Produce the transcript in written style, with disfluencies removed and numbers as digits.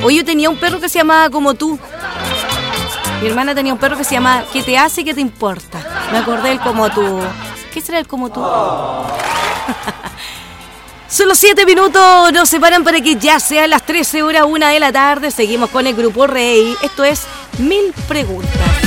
Oye, yo tenía un perro que se llamaba Como Tú. Mi hermana tenía un perro que se llamaba ¿Qué te hace y qué te importa? Me acordé del Como Tú. ¿Qué será el Como Tú? Solo 7 minutos nos separan para que ya sean las 13 horas, 1 de la tarde. Seguimos con el Grupo Rey. Esto es 1000 preguntas.